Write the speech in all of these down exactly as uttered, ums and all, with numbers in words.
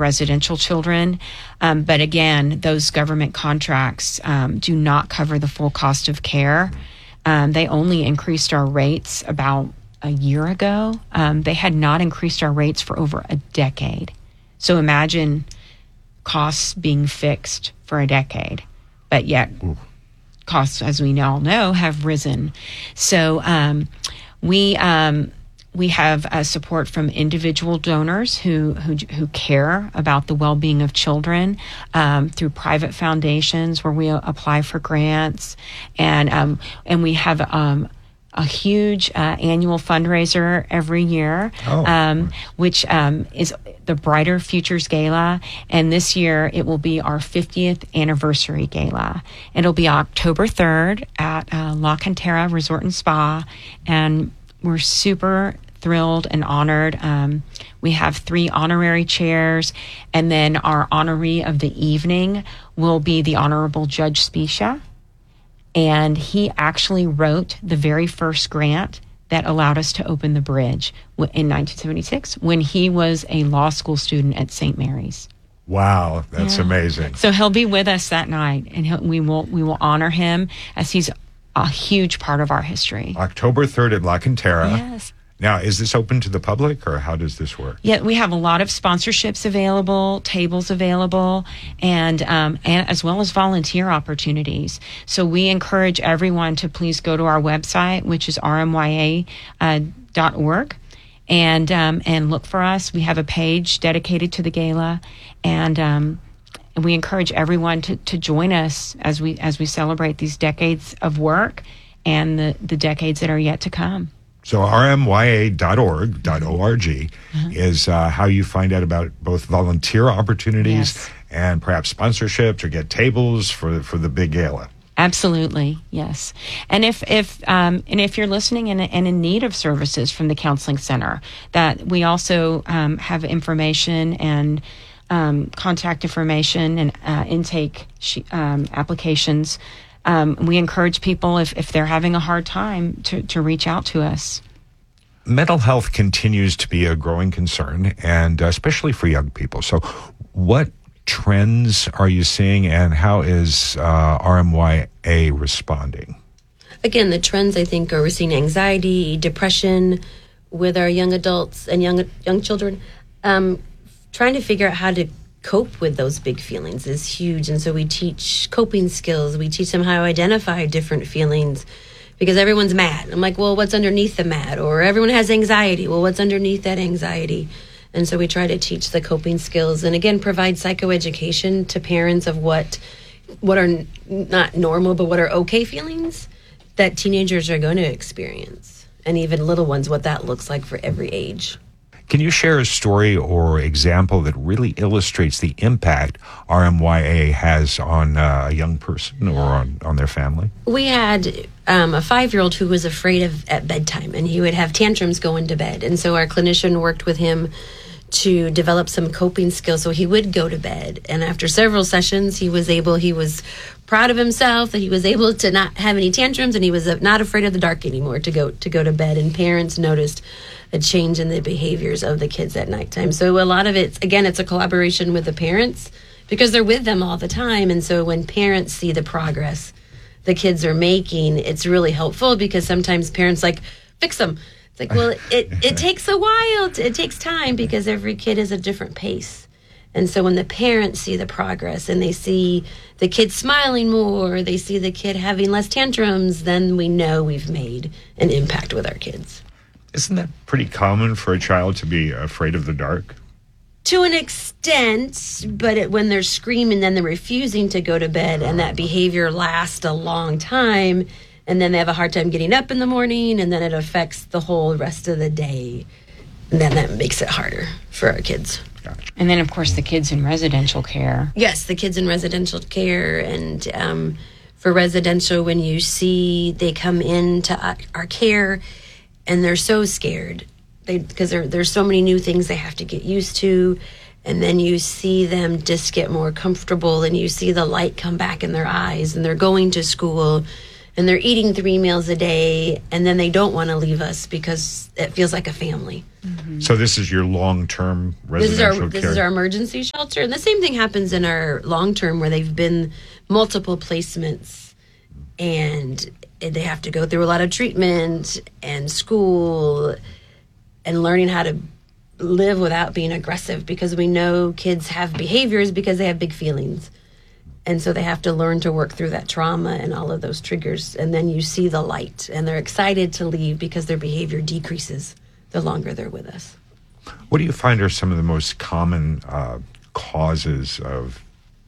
residential children. Um, but again, those government contracts um, do not cover the full cost of care. Um, they only increased our rates about a year ago. Um, they had not increased our rates for over a decade. So imagine costs being fixed for a decade, but yet Ooh. costs, as we all know, have risen. So um, we um, we have uh, support from individual donors who who, who care about the well-being of children um, through private foundations where we apply for grants, and um, and we have um, a huge uh, annual fundraiser every year, oh. um, which um, is the Brighter Futures Gala. And this year it will be our fiftieth anniversary gala. It'll be October third at uh, La Cantera Resort and Spa. And we're super thrilled and honored. Um, we have three honorary chairs. And then our honoree of the evening will be the Honorable Judge Specia. And he actually wrote the very first grant that allowed us to open the bridge in nineteen seventy-six when he was a law school student at Saint Mary's. Wow, that's yeah. amazing. So he'll be with us that night, and he'll, we will we will honor him as he's a huge part of our history. October third at La Cantera. Yes. Now, is this open to the public, or how does this work? Yeah, we have a lot of sponsorships available, tables available, and, um, and as well as volunteer opportunities. So we encourage everyone to please go to our website, which is r m y a dot org, and um, and look for us. We have a page dedicated to the gala, and um, and we encourage everyone to, to join us as we as we celebrate these decades of work and the, the decades that are yet to come. So r m y a dot org uh-huh. is uh, how you find out about both volunteer opportunities yes. and perhaps sponsorships or get tables for for the big gala. Absolutely, yes. And if if um, and if you're listening and, and in need of services from the Counseling Center, that we also um, have information and um, contact information and uh, intake sh- um, applications. Um, we encourage people, if, if they're having a hard time, to, to reach out to us. Mental health continues to be a growing concern, and especially for young people. So what trends are you seeing, and how is uh, R M Y A responding? Again, the trends, I think, are we're seeing anxiety, depression with our young adults and young young children. Um, trying to figure out how to cope with those big feelings is huge. And so we teach coping skills. We teach them how to identify different feelings because everyone's mad. I'm like, well, what's underneath the mad? Or everyone has anxiety. Well, what's underneath that anxiety? And so we try to teach the coping skills and, again, provide psychoeducation to parents of what what are n- not normal, but what are okay feelings that teenagers are going to experience. And even little ones, what that looks like for every age. Can you share a story or example that really illustrates the impact R M Y A has on uh, a young person or on, on their family? We had um, a five-year-old who was afraid of at bedtime, and he would have tantrums going to bed. And so our clinician worked with him to develop some coping skills so he would go to bed. And after several sessions, he was able, he was proud of himself that he was able to not have any tantrums, and he was not afraid of the dark anymore to go to go to bed. And parents noticed a change in the behaviors of the kids at nighttime. So a lot of it, again, it's a collaboration with the parents because they're with them all the time. And so when parents see the progress the kids are making, it's really helpful because sometimes parents like, fix them. It's like, well, it, it takes a while. To, it takes time because every kid is a different pace. And so when the parents see the progress and they see the kid smiling more, they see the kid having less tantrums, then we know we've made an impact with our kids. Isn't that pretty common for a child to be afraid of the dark? To an extent, but it, when they're screaming, then they're refusing to go to bed, and that behavior lasts a long time, and then they have a hard time getting up in the morning, and then it affects the whole rest of the day, and then that makes it harder for our kids. And then, of course, the kids in residential care. Yes, the kids in residential care, and um, for residential, when you see they come into our care, and they're so scared they because there there's so many new things they have to get used to, and then you see them just get more comfortable, and you see the light come back in their eyes, and they're going to school, and they're eating three meals a day, and then they don't want to leave us because it feels like a family. Mm-hmm. So this is your long-term residential this is our, care? This is our emergency shelter. And the same thing happens in our long-term, where they've been multiple placements, and they have to go through a lot of treatment and school and learning how to live without being aggressive, because we know kids have behaviors because they have big feelings. And so they have to learn to work through that trauma and all of those triggers. And then you see the light, and they're excited to leave because their behavior decreases the longer they're with us. What do you find are some of the most common uh, causes of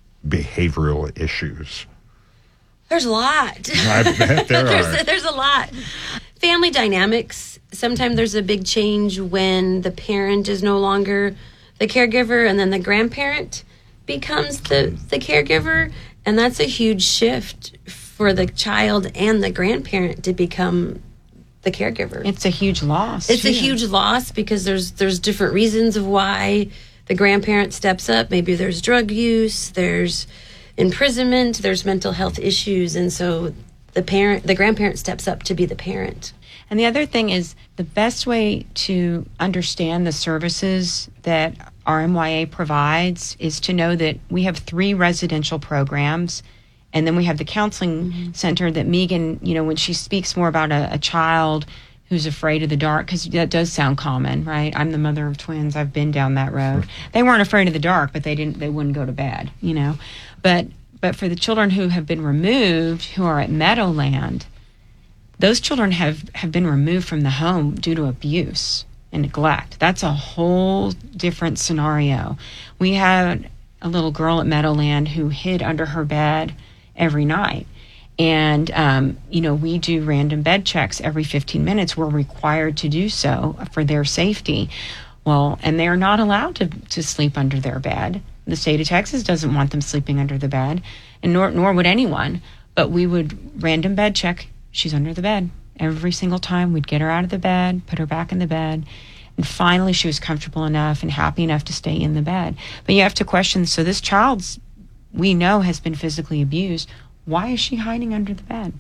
behavioral issues? There's a lot. I bet there there's, are. There's a lot. Family dynamics. Sometimes there's a big change when the parent is no longer the caregiver, and then the grandparent becomes the, the caregiver. And that's a huge shift for the child and the grandparent to become the caregiver. It's a huge loss. It's too. a huge loss because there's there's different reasons of why the grandparent steps up. Maybe there's drug use, there's imprisonment, there's mental health issues, and so the parent, the grandparent steps up to be the parent. And the other thing is, the best way to understand the services that R M Y A provides is to know that we have three residential programs, and then we have the counseling mm-hmm. center that Megan, you know, when she speaks more about a, a child who's afraid of the dark, because that does sound common, right? I'm the mother of twins. I've been down that road. They weren't afraid of the dark, but they didn't. They wouldn't go to bed, you know. But but for the children who have been removed, who are at Meadowland, those children have, have been removed from the home due to abuse and neglect. That's a whole different scenario. We had a little girl at Meadowland who hid under her bed every night. And, um, you know, we do random bed checks every fifteen minutes. We're required to do so for their safety. Well, and they're not allowed to, to sleep under their bed. The state of Texas doesn't want them sleeping under the bed, and nor, nor would anyone. But we would random bed check. She's under the bed. Every single time we'd get her out of the bed, put her back in the bed. And finally she was comfortable enough and happy enough to stay in the bed. But you have to question, so this child's, we know, has been physically abused. Why is she hiding under the bed?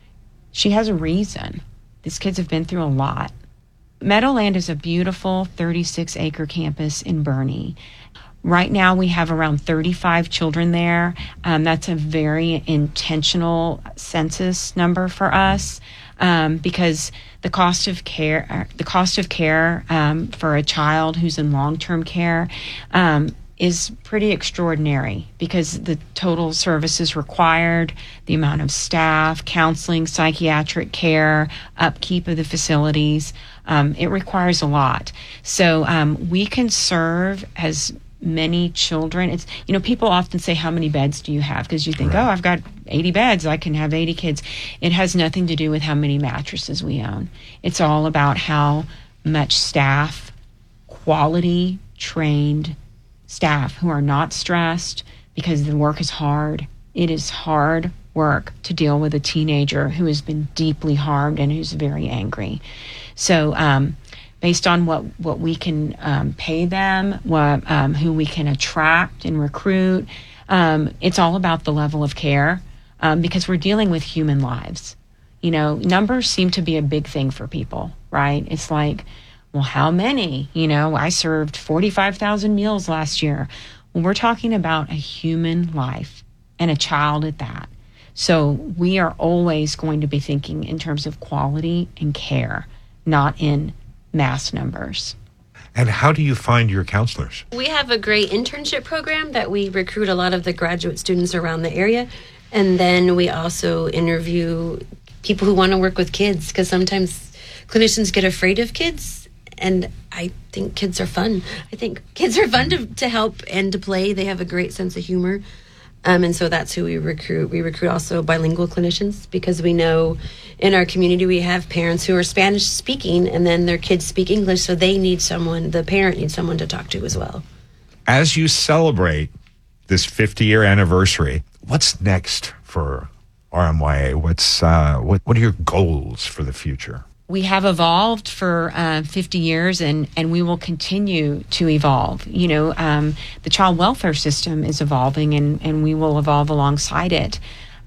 She has a reason. These kids have been through a lot. Meadowland is a beautiful thirty-six acre campus in Boerne. Right now we have around thirty-five children there. Um, that's a very intentional census number for us, um, because the cost of care, uh, the cost of care um, for a child who's in long-term care um, is pretty extraordinary, because the total services required, the amount of staff, counseling, psychiatric care, upkeep of the facilities, um, it requires a lot. So um, we can serve as many children. It's, you know, people often say, how many beds do you have? Because you think, right. oh, I've got eighty beds, I can have eighty kids. It has nothing to do with how many mattresses we own. It's all about how much staff, quality, trained staff who are not stressed, because the work is hard. It is hard work to deal with a teenager who has been deeply harmed and who's very angry. So, um, based on what, what we can um, pay them, what um, who we can attract and recruit. Um, it's all about the level of care, um, because we're dealing with human lives. You know, numbers seem to be a big thing for people, right? It's like, well, how many? You know, I served forty-five thousand meals last year. Well, we're talking about a human life, and a child at that. So we are always going to be thinking in terms of quality and care, not in mass numbers. And how do you find your counselors? We have a great internship program that we recruit a lot of the graduate students around the area. And then we also interview people who want to work with kids, because sometimes clinicians get afraid of kids. And I think kids are fun. I think kids are fun to, to help and to play. They have a great sense of humor. Um, and so that's who we recruit. We recruit also bilingual clinicians, because we know in our community we have parents who are Spanish speaking, and then their kids speak English, so they need someone, the parent needs someone to talk to as well. As you celebrate this fifty-year anniversary, what's next for R M Y A? What's uh, what, what are your goals for the future? We have evolved for uh, fifty years, and, and we will continue to evolve. You know, um, the child welfare system is evolving, and, and we will evolve alongside it.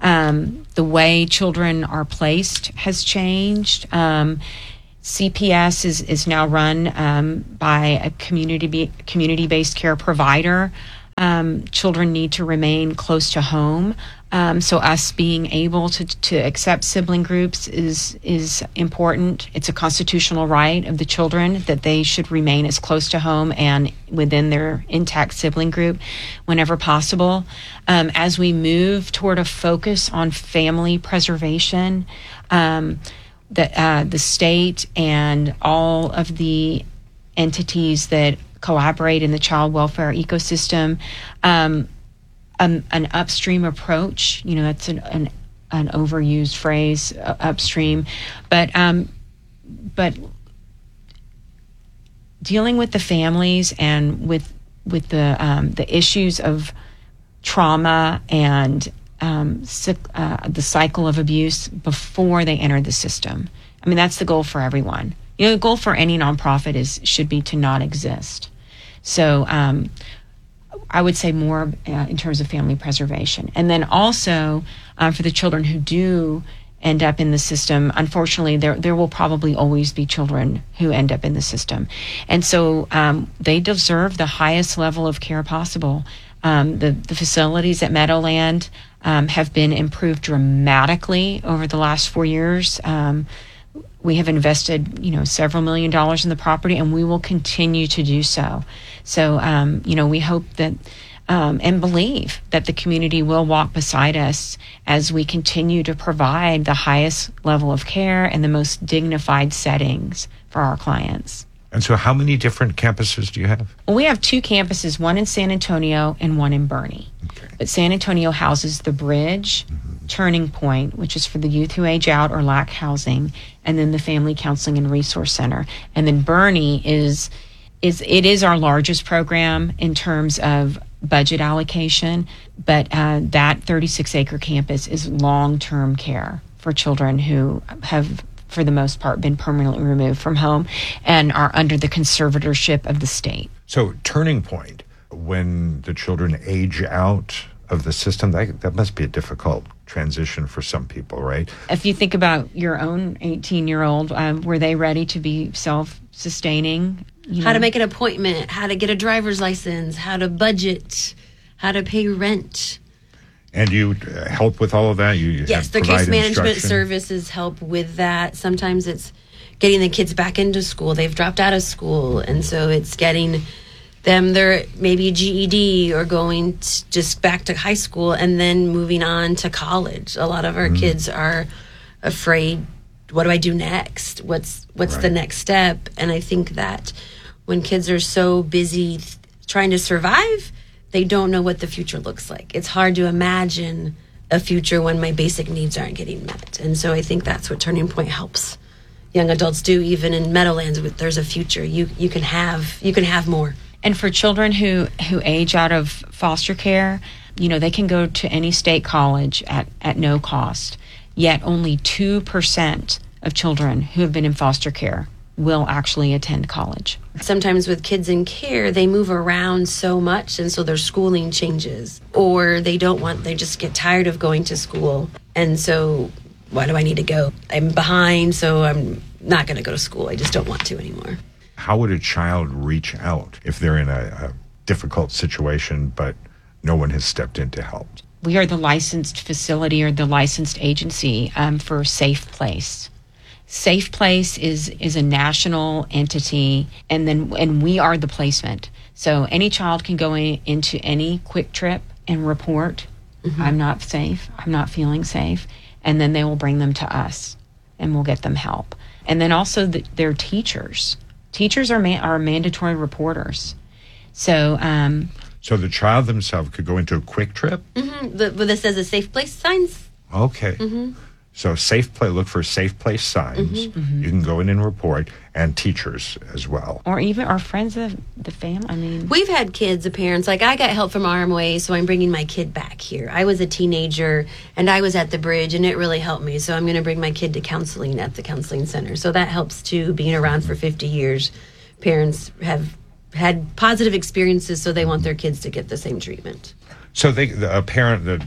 Um, the way children are placed has changed. Um, C P S is, is now run um, by a community be, community-based care provider. Um, children need to remain close to home. Um, so us being able to, to accept sibling groups is is important. It's a constitutional right of the children that they should remain as close to home and within their intact sibling group whenever possible. Um, as we move toward a focus on family preservation, um, the, uh, the state and all of the entities that collaborate in the child welfare ecosystem, um, um, an upstream approach, you know, that's an, an, an overused phrase, uh, upstream, but, um, but dealing with the families and with, with the, um, the issues of trauma and, um, uh, the cycle of abuse before they enter the system. I mean, that's the goal for everyone. You know, the goal for any nonprofit is, should be to not exist. So um, I would say more uh, in terms of family preservation. And then also uh, for the children who do end up in the system, unfortunately, there there will probably always be children who end up in the system. And so um, they deserve the highest level of care possible. Um, the, the facilities at Meadowland um, have been improved dramatically over the last four years. Um, We have invested, you know, several million dollars in the property, and we will continue to do so. So, um, you know, we hope that um, and believe that the community will walk beside us as we continue to provide the highest level of care and the most dignified settings for our clients. And so how many different campuses do you have? Well, we have two campuses, one in San Antonio and one in Boerne. Okay. But San Antonio houses the Bridge, mm-hmm. Turning Point, which is for the youth who age out or lack housing, and then the Family Counseling and Resource Center. And then Boerne is, is it is our largest program in terms of budget allocation, but uh, that thirty-six acre campus is long-term care for children who have, for the most part, been permanently removed from home and are under the conservatorship of the state. So Turning Point, when the children age out of the system, that, that must be a difficult transition for some people, right? If you think about your own eighteen-year-old, um, were they ready to be self-sustaining? You know? How to make an appointment, how to get a driver's license, how to budget, how to pay rent. And you uh, help with all of that? You, you yes, the case management services help with that. Sometimes it's getting the kids back into school. They've dropped out of school, and so it's getting them their maybe G E D or going t- just back to high school and then moving on to college. A lot of our mm. kids are afraid, what do I do next? What's what's right. the next step? And I think that when kids are so busy th- trying to survive, they don't know what the future looks like. It's hard to imagine a future when my basic needs aren't getting met. And so I think that's what Turning Point helps young adults do. Even in Meadowlands, there's a future. You you can have you can have more. And for children who, who age out of foster care, you know, they can go to any state college at, at no cost. Yet only two percent of children who have been in foster care will actually attend college. Sometimes with kids in care, they move around so much, and so their schooling changes. Or they don't want, they just get tired of going to school. And so, why do I need to go? I'm behind, so I'm not going to go to school. I just don't want to anymore. How would a child reach out if they're in a, a difficult situation, but no one has stepped in to help? We are the licensed facility or the licensed agency um, for Safe Place. Safe Place is is a national entity, and then and we are the placement. So any child can go in, into any Quick Trip and report, mm-hmm. I'm not safe, I'm not feeling safe, and then they will bring them to us, and we'll get them help. And then also the, their teachers. Teachers are ma- are mandatory reporters. So um, so the child themselves could go into a Quick Trip? Mm-hmm. The, well, this says a Safe Place signs. Okay. Mm-hmm. So Safe Place, look for Safe Place signs. Mm-hmm. Mm-hmm. You can go in and report, and teachers as well. Or even our friends of the family. I mean, we've had kids, the parents, like, I got help from R M W A, so I'm bringing my kid back here. I was a teenager, and I was at the Bridge, and it really helped me. So I'm going to bring my kid to counseling at the counseling center. So that helps, too, being around for fifty years. Parents have had positive experiences, so they want their kids to get the same treatment. So they, the, a parent that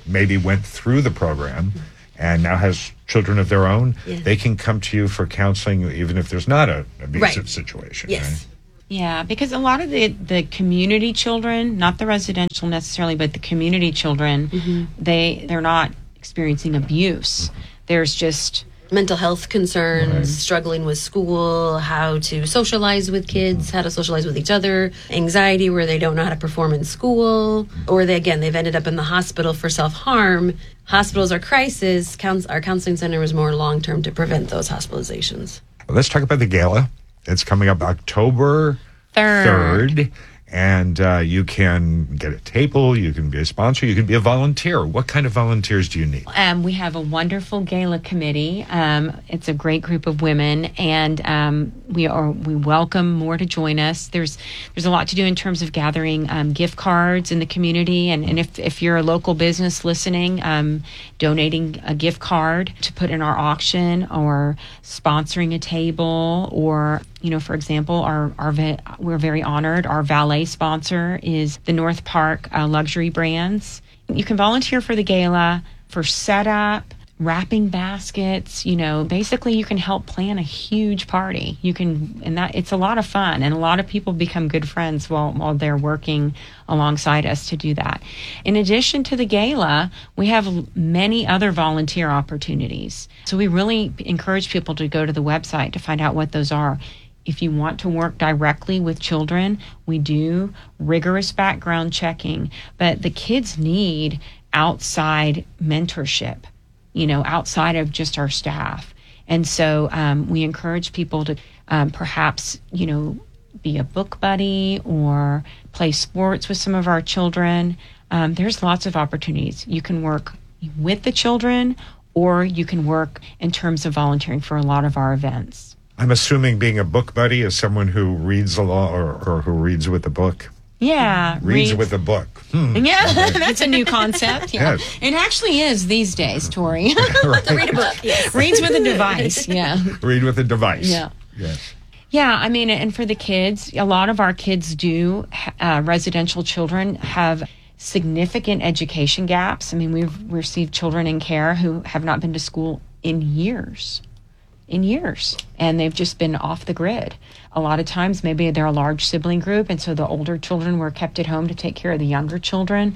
maybe went through the program and now has children of their own, Yeah. they can come to you for counseling even if there's not an abusive Right. situation. Yes. Right? Yeah, because a lot of the, the community children, not the residential necessarily, but the community children, Mm-hmm. they they're not experiencing abuse. There's just Mental health concerns, struggling with school, how to socialize with kids, how to socialize with each other, anxiety where they don't know how to perform in school, or they again they've ended up in the hospital for self-harm. Hospitals are crisis. Couns- our counseling center is more long-term to prevent those hospitalizations. Well, let's talk about the gala. It's coming up October Third. third. And uh, you can get a table, you can be a sponsor, you can be a volunteer. What kind of volunteers do you need? Um, we have a wonderful gala committee. Um, it's a great group of women, and um, we are we welcome more to join us. There's there's a lot to do in terms of gathering um, gift cards in the community, and, and if if you're a local business listening, um, donating a gift card to put in our auction, or sponsoring a table, or you know, for example, our our va- we're very honored. Our valet sponsor is the North Park uh, Luxury Brands. You can volunteer for the gala, for setup, wrapping baskets. You know, basically, you can help plan a huge party. You can, and that it's a lot of fun, and a lot of people become good friends while while they're working alongside us to do that. In addition to the gala, we have many other volunteer opportunities. So we really encourage people to go to the website to find out what those are. If you want to work directly with children, we do rigorous background checking, but the kids need outside mentorship, you know, outside of just our staff. And so um, we encourage people to um, perhaps, you know, be a book buddy or play sports with some of our children. Um, there's lots of opportunities. You can work with the children, or you can work in terms of volunteering for a lot of our events. I'm assuming being a book buddy is someone who reads a lot or, or who reads with a book. Yeah. Reads read- with a book. Hmm. Yeah, that's a new concept. Yeah. Yes. It actually is these days, Tori. Read a book. Yes. Reads with a device. Yeah. Read with a device. Yeah. Yes. Yeah, I mean, and for the kids, a lot of our kids do, uh, residential children have significant education gaps. I mean, we've received children in care who have not been to school in years. in years, and they've just been off the grid. A lot of times, maybe they're a large sibling group, and so the older children were kept at home to take care of the younger children,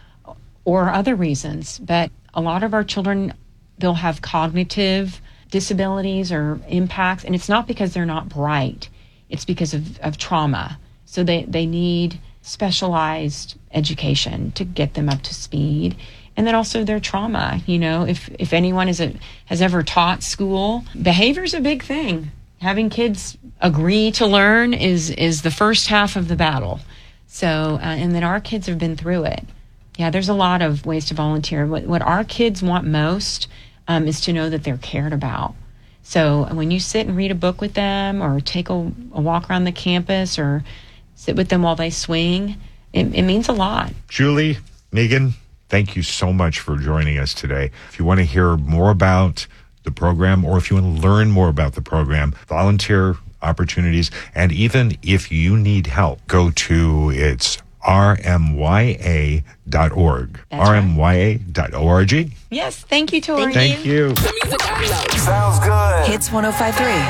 or other reasons. But a lot of our children, they'll have cognitive disabilities or impacts, and it's not because they're not bright, it's because of, of trauma. So they, they need specialized education to get them up to speed. And then also their trauma. You know, if if anyone is a, has ever taught school, behavior's a big thing. Having kids agree to learn is is the first half of the battle. So, uh, and then our kids have been through it. Yeah, there's a lot of ways to volunteer. What what our kids want most um, is to know that they're cared about. So when you sit and read a book with them, or take a, a walk around the campus, or sit with them while they swing, it, it means a lot. Julie, Megan, thank you so much for joining us today. If you want to hear more about the program, or if you want to learn more about the program, volunteer opportunities, and even if you need help, go to it's R M Y A dot org. That's R M Y A dot org. Yes, thank you, Tori. Thank you. Sounds good. Hits one oh five three.